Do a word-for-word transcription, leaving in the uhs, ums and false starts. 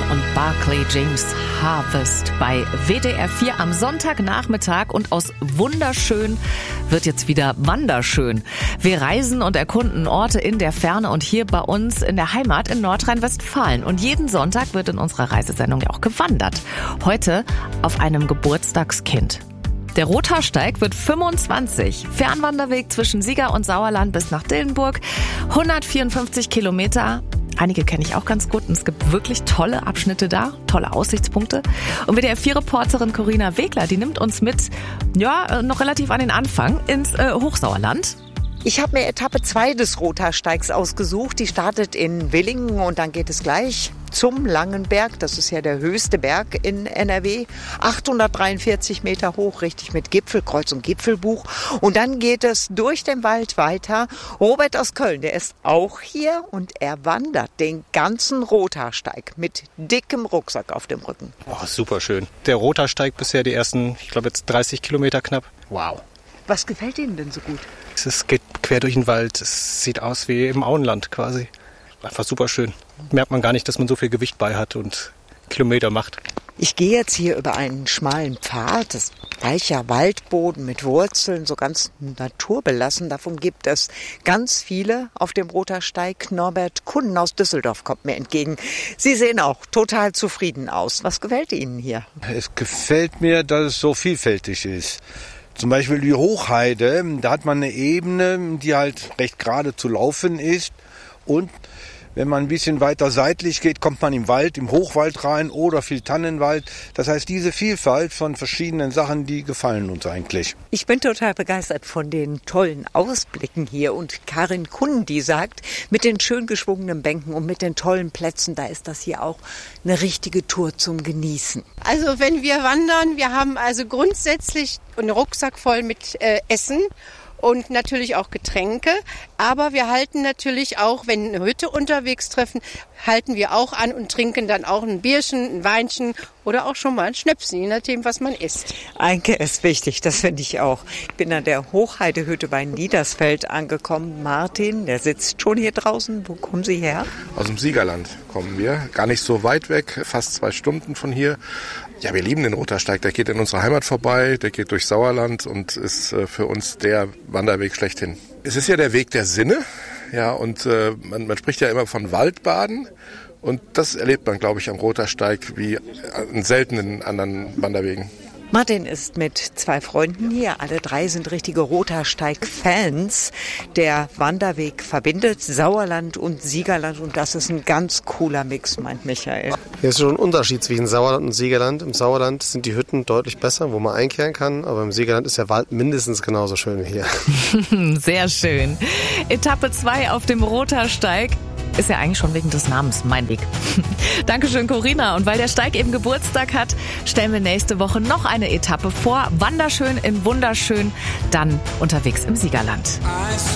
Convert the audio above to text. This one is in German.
und Barclay James Harvest bei W D R vier am Sonntagnachmittag und aus wunderschön wird jetzt wieder wanderschön. Wir reisen und erkunden Orte in der Ferne und hier bei uns in der Heimat in Nordrhein-Westfalen. Und jeden Sonntag wird in unserer Reisesendung ja auch gewandert. Heute auf einem Geburtstagskind. Der Rothaarsteig wird fünfundzwanzig. Fernwanderweg zwischen Sieger und Sauerland bis nach Dillenburg. hundertvierundfünfzig Kilometer. Einige kenne ich auch ganz gut und es gibt wirklich tolle Abschnitte da, tolle Aussichtspunkte. Und W D R vier-Reporterin Corinna Wegler, die nimmt uns mit, ja, noch relativ an den Anfang ins äh, Hochsauerland. Ich habe mir Etappe zwei des Rothaarsteigs ausgesucht. Die startet in Willingen und dann geht es gleich zum Langenberg. Das ist ja der höchste Berg in N R W. achthundertdreiundvierzig Meter hoch, richtig mit Gipfelkreuz und Gipfelbuch. Und dann geht es durch den Wald weiter. Robert aus Köln, der ist auch hier und er wandert den ganzen Rothaarsteig mit dickem Rucksack auf dem Rücken. Oh, super schön. Der Rothaarsteig bisher die ersten, ich glaube jetzt dreißig Kilometer knapp. Wow. Was gefällt Ihnen denn so gut? Es geht quer durch den Wald. Es sieht aus wie im Auenland quasi. Einfach super schön. Merkt man gar nicht, dass man so viel Gewicht bei hat und Kilometer macht. Ich gehe jetzt hier über einen schmalen Pfad. Das ist weicher Waldboden mit Wurzeln, so ganz naturbelassen. Davon gibt es ganz viele auf dem Rothaarsteig. Norbert Kunden aus Düsseldorf kommt mir entgegen. Sie sehen auch total zufrieden aus. Was gefällt Ihnen hier? Es gefällt mir, dass es so vielfältig ist. Zum Beispiel die Hochheide, da hat man eine Ebene, die halt recht gerade zu laufen ist. Und wenn man ein bisschen weiter seitlich geht, kommt man im Wald, im Hochwald rein oder viel Tannenwald. Das heißt, diese Vielfalt von verschiedenen Sachen, die gefallen uns eigentlich. Ich bin total begeistert von den tollen Ausblicken hier. Und Karin Kunden, die sagt, mit den schön geschwungenen Bänken und mit den tollen Plätzen, da ist das hier auch eine richtige Tour zum Genießen. Also wenn wir wandern, wir haben also grundsätzlich einen Rucksack voll mit äh, Essen. Und natürlich auch Getränke. Aber wir halten natürlich auch, wenn eine Hütte unterwegs treffen, halten wir auch an und trinken dann auch ein Bierchen, ein Weinchen oder auch schon mal ein Schnäpschen, je nachdem, was man isst. Einke ist wichtig, das finde ich auch. Ich bin an der Hochheidehütte bei Niedersfeld angekommen. Martin, der sitzt schon hier draußen. Wo kommen Sie her? Aus dem Siegerland kommen wir. Gar nicht so weit weg, fast zwei Stunden von hier. Ja, wir lieben den Rothaarsteig. Der geht in unserer Heimat vorbei, der geht durch Sauerland und ist äh, für uns der Wanderweg schlechthin. Es ist ja der Weg der Sinne, ja, und äh, man, man spricht ja immer von Waldbaden. Und das erlebt man, glaube ich, am Rothaarsteig wie an seltenen anderen Wanderwegen. Martin ist mit zwei Freunden hier. Alle drei sind richtige Rothaarsteig-Fans. Der Wanderweg verbindet Sauerland und Siegerland und das ist ein ganz cooler Mix, meint Michael. Hier ist schon ein Unterschied zwischen Sauerland und Siegerland. Im Sauerland sind die Hütten deutlich besser, wo man einkehren kann, aber im Siegerland ist der Wald mindestens genauso schön wie hier. Sehr schön. Etappe zwei auf dem Rothaarsteig. Ist ja eigentlich schon wegen des Namens mein Weg. Dankeschön, Corinna. Und weil der Steig eben Geburtstag hat, stellen wir nächste Woche noch eine Etappe vor. Wanderschön in wunderschön, dann unterwegs im Siegerland.